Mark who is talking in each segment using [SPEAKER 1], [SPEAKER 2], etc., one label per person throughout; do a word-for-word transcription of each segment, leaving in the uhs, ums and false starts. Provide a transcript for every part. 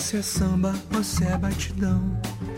[SPEAKER 1] Se é samba ou se é batidão.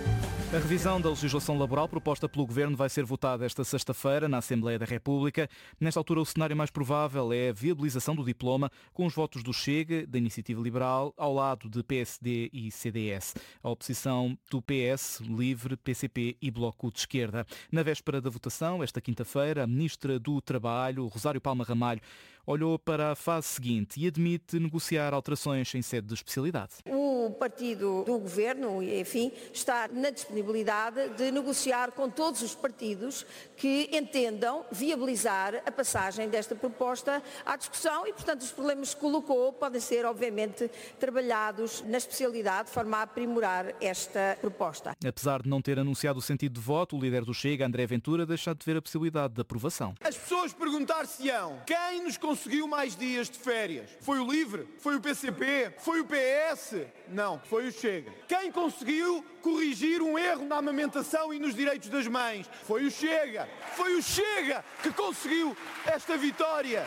[SPEAKER 2] A revisão da legislação laboral proposta pelo Governo vai ser votada esta sexta-feira na Assembleia da República. Nesta altura, o cenário mais provável é a viabilização do diploma com os votos do Chega, da Iniciativa Liberal, ao lado de P S D e C D S. A oposição do P S, Livre, P C P e Bloco de Esquerda. Na véspera da votação, esta quinta-feira, a Ministra do Trabalho, Rosário Palma Ramalho, olhou para a fase seguinte e admite negociar alterações em sede de especialidade.
[SPEAKER 3] O partido do Governo, enfim, está na disponibilidade de negociar com todos os partidos que entendam viabilizar a passagem desta proposta à discussão e, portanto, os problemas que colocou podem ser, obviamente, trabalhados na especialidade de forma a aprimorar esta proposta.
[SPEAKER 2] Apesar de não ter anunciado o sentido de voto, o líder do Chega, André Ventura, deixa de ver a possibilidade de aprovação.
[SPEAKER 4] As pessoas perguntar-se-ão quem nos conseguiu mais dias de férias? Foi o Livre? Foi o P C P? Foi o P S? Não, foi o Chega. Quem conseguiu corrigir um erro na amamentação e nos direitos das mães? Foi o Chega. Foi o Chega que conseguiu esta vitória.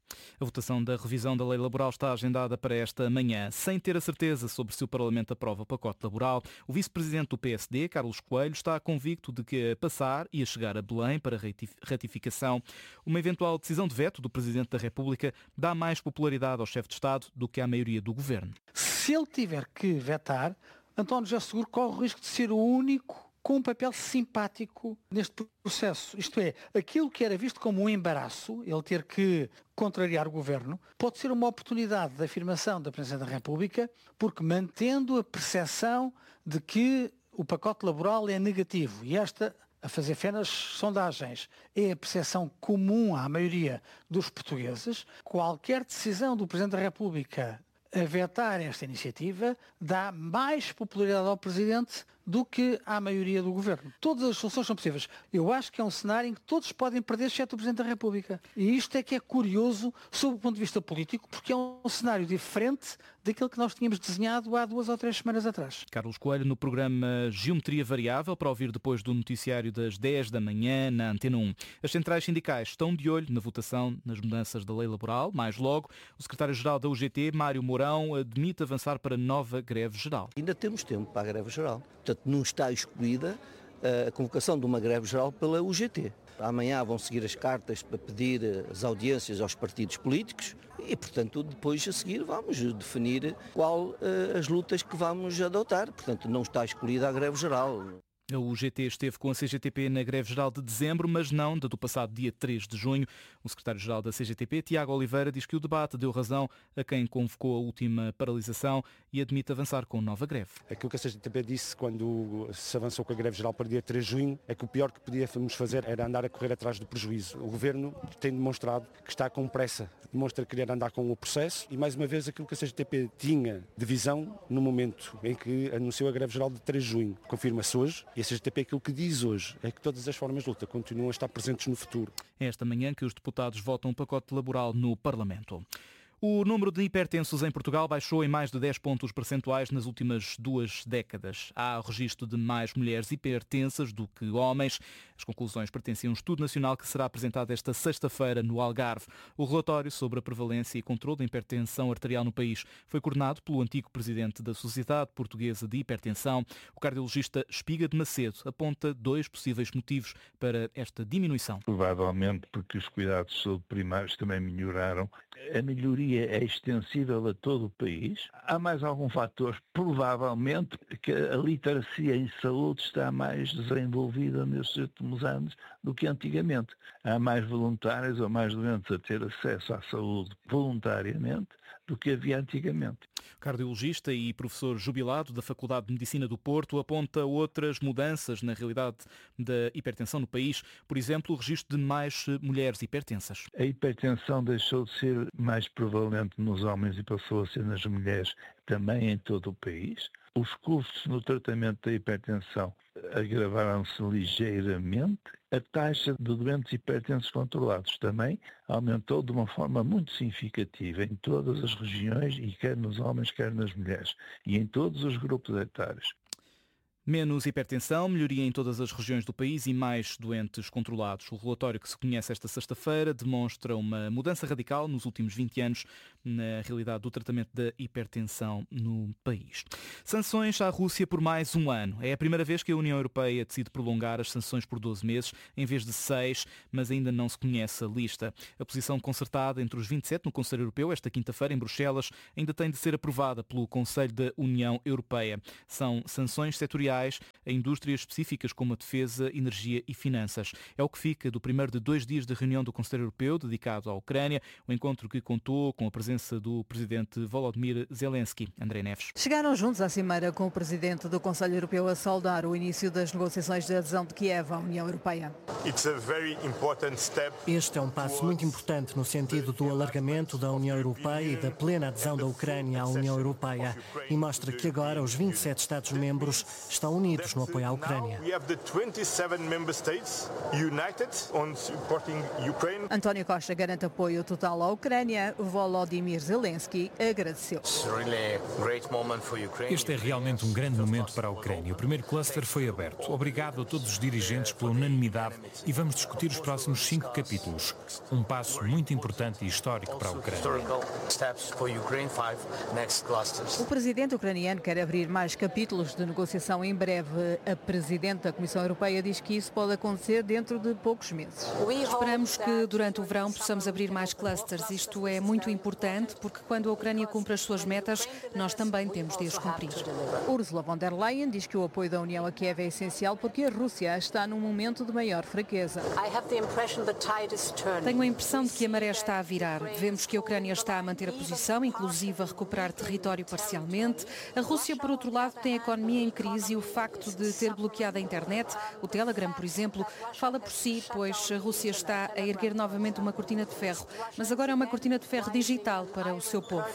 [SPEAKER 2] A votação da revisão da lei laboral está agendada para esta manhã. Sem ter a certeza sobre se o Parlamento aprova o pacote laboral, o vice-presidente do P S D, Carlos Coelho, está convicto de que a passar e a chegar a Belém para ratificação, uma eventual decisão de veto do Presidente da República dá mais popularidade ao chefe de Estado do que à maioria do Governo.
[SPEAKER 5] Se ele tiver que vetar, António José Seguro corre o risco de ser o único com um papel simpático neste processo. Isto é, aquilo que era visto como um embaraço, ele ter que contrariar o Governo, pode ser uma oportunidade de afirmação da Presidência da República, porque mantendo a percepção de que o pacote laboral é negativo, e esta, a fazer fé nas sondagens, é a percepção comum à maioria dos portugueses, qualquer decisão do Presidente da República a vetar esta iniciativa dá mais popularidade ao Presidente do que à maioria do Governo. Todas as soluções são possíveis. Eu acho que é um cenário em que todos podem perder, exceto o Presidente da República. E isto é que é curioso sob o ponto de vista político, porque é um cenário diferente daquilo que nós tínhamos desenhado há duas ou três semanas atrás.
[SPEAKER 2] Carlos Coelho no programa Geometria Variável, para ouvir depois do noticiário das dez da manhã na Antena um. As centrais sindicais estão de olho na votação nas mudanças da lei laboral. Mais logo, o secretário-geral da U G T, Mário Mourão, admite avançar para nova greve geral.
[SPEAKER 6] Ainda temos tempo para a greve geral. Portanto, não está excluída a convocação de uma greve geral pela U G T. Amanhã vão seguir as cartas para pedir as audiências aos partidos políticos e, portanto, depois a seguir vamos definir qual as lutas que vamos adotar. Portanto, não está excluída a greve geral.
[SPEAKER 2] A U G T esteve com a C G T P na greve geral de dezembro, mas não da do passado dia três de junho. O secretário-geral da C G T P, Tiago Oliveira, diz que o debate deu razão a quem convocou a última paralisação e admite avançar com nova greve.
[SPEAKER 7] Aquilo que a C G T P disse quando se avançou com a greve geral para dia três de junho é que o pior que podíamos fazer era andar a correr atrás do prejuízo. O Governo tem demonstrado que está com pressa, demonstra querer andar com o processo e, mais uma vez, aquilo que a C G T P tinha de visão no momento em que anunciou a greve geral de três de junho. Confirma-se hoje. E a C G T P aquilo que diz hoje é que todas as formas de luta continuam a estar presentes no futuro.
[SPEAKER 2] É esta manhã que os deputados votam um pacote laboral no Parlamento. O número de hipertensos em Portugal baixou em mais de dez pontos percentuais nas últimas duas décadas. Há registro de mais mulheres hipertensas do que homens. As conclusões pertencem a um estudo nacional que será apresentado esta sexta-feira no Algarve. O relatório sobre a prevalência e controle da hipertensão arterial no país foi coordenado pelo antigo presidente da Sociedade Portuguesa de Hipertensão. O cardiologista Espiga de Macedo aponta dois possíveis motivos para esta diminuição.
[SPEAKER 8] Provavelmente porque os cuidados de saúde primários também melhoraram. A melhoria é extensível a todo o país. Há mais algum fator? Provavelmente que a literacia em saúde está mais desenvolvida nestes últimos anos do que antigamente. Há mais voluntários ou mais doentes a ter acesso à saúde voluntariamente do que havia antigamente.
[SPEAKER 2] O cardiologista e professor jubilado da Faculdade de Medicina do Porto aponta outras mudanças na realidade da hipertensão no país, por exemplo, o registro de mais mulheres hipertensas.
[SPEAKER 8] A hipertensão deixou de ser mais prevalente nos homens e passou a ser nas mulheres também em todo o país. Os custos no tratamento da hipertensão agravaram-se ligeiramente. A taxa de doentes hipertensos controlados também aumentou de uma forma muito significativa em todas as regiões, e quer nos homens, quer nas mulheres, e em todos os grupos etários.
[SPEAKER 2] Menos hipertensão, melhoria em todas as regiões do país e mais doentes controlados. O relatório que se conhece esta sexta-feira demonstra uma mudança radical nos últimos vinte anos na realidade do tratamento da hipertensão no país. Sanções à Rússia por mais um ano. É a primeira vez que a União Europeia decide prolongar as sanções por doze meses, em vez de seis, mas ainda não se conhece a lista. A posição concertada entre os vinte e sete no Conselho Europeu, esta quinta-feira, em Bruxelas, ainda tem de ser aprovada pelo Conselho da União Europeia. São sanções setoriais a indústrias específicas como a defesa, energia e finanças. É o que fica do primeiro de dois dias de reunião do Conselho Europeu dedicado à Ucrânia, o encontro que contou com a presença do presidente Volodymyr Zelensky. André Neves.
[SPEAKER 9] Chegaram juntos à cimeira com o presidente do Conselho Europeu a saudar o início das negociações de adesão de Kiev à União Europeia.
[SPEAKER 10] Este é um passo muito importante no sentido do alargamento da União Europeia e da plena adesão da Ucrânia à União Europeia e mostra que agora os vinte e sete Estados-membros estão unidos no apoio à Ucrânia.
[SPEAKER 9] António Costa garante apoio total à Ucrânia. Volodymyr Zelensky agradeceu.
[SPEAKER 11] Este é realmente um grande momento para a Ucrânia. O primeiro cluster foi aberto. Obrigado a todos os dirigentes pela unanimidade e vamos discutir os próximos cinco capítulos. Um passo muito importante e histórico para a Ucrânia.
[SPEAKER 9] O presidente ucraniano quer abrir mais capítulos de negociação em breve. A presidente da Comissão Europeia diz que isso pode acontecer dentro de poucos meses.
[SPEAKER 12] Esperamos que durante o verão possamos abrir mais clusters. Isto é muito importante porque quando a Ucrânia cumpre as suas metas, nós também temos de as cumprir.
[SPEAKER 9] Ursula von der Leyen diz que o apoio da União a Kiev é essencial porque a Rússia está num momento de maior fraqueza.
[SPEAKER 12] Tenho a impressão de que a maré está a virar. Vemos que a Ucrânia está a manter a posição, inclusive a recuperar território parcialmente. A Rússia, por outro lado, tem a economia em crise e o facto de ter bloqueado a internet, o Telegram, por exemplo, fala por si, pois a Rússia está a erguer novamente uma cortina de ferro, mas agora é uma cortina de ferro digital para o seu povo.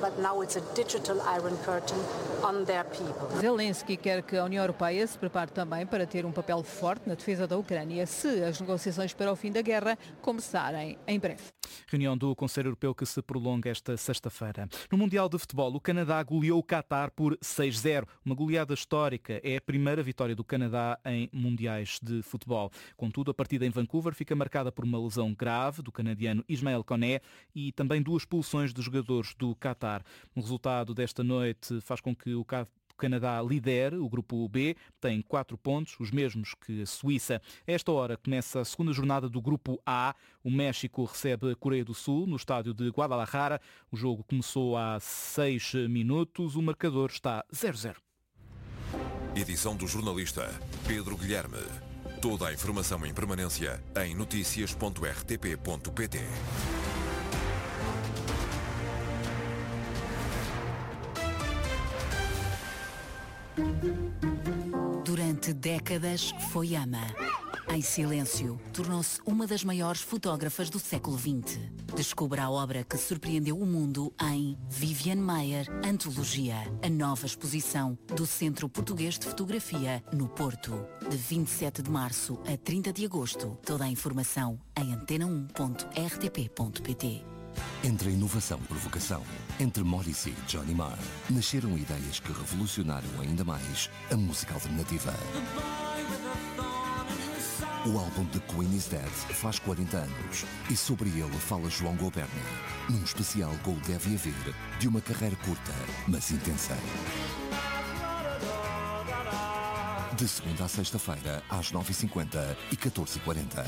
[SPEAKER 9] Zelensky quer que a União Europeia se prepare também para ter um papel forte na defesa da Ucrânia se as negociações para o fim da guerra começarem em breve.
[SPEAKER 2] Reunião do Conselho Europeu que se prolonga esta sexta-feira. No Mundial de Futebol, o Canadá goleou o Qatar por seis zero. Uma goleada histórica. É a primeira vitória do Canadá em mundiais de futebol. Contudo, a partida em Vancouver fica marcada por uma lesão grave do canadiano Ismael Koné e também duas expulsões de jogadores do Qatar. O resultado desta noite faz com que o Qatar O Canadá lidera o grupo B, tem quatro pontos, os mesmos que a Suíça. A esta hora começa a segunda jornada do grupo A. O México recebe a Coreia do Sul no estádio de Guadalajara. O jogo começou há seis minutos. O marcador está zero zero.
[SPEAKER 13] Edição do jornalista Pedro Guilherme. Toda a informação em permanência em notícias ponto r t p ponto p t.
[SPEAKER 14] Durante décadas foi ama. Em silêncio, tornou-se uma das maiores fotógrafas do século vinte. Descubra a obra que surpreendeu o mundo em Viviane Maier, Antologia, a nova exposição do Centro Português de Fotografia, no Porto. De vinte e sete de março a trinta de agosto. Toda a informação em antena um ponto r t p ponto p t.
[SPEAKER 15] Entre a inovação e provocação, entre Morrissey e Johnny Marr, nasceram ideias que revolucionaram ainda mais a música alternativa. O álbum The Queen is Dead faz quarenta anos e sobre ele fala João Goberni, num especial com o Deve Haver de uma carreira curta, mas intensa. De segunda a sexta-feira, às nove e cinquenta e catorze e quarenta.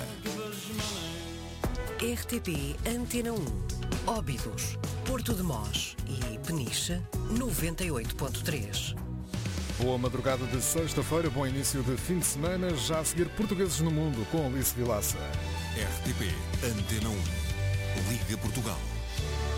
[SPEAKER 16] R T P Antena um, Óbidos, Porto de Mós e Peniche, noventa e oito ponto três.
[SPEAKER 17] Boa madrugada de sexta-feira, bom início de fim de semana, já a seguir Portugueses no Mundo com Alice Vilaça.
[SPEAKER 13] R T P Antena um, Liga Portugal.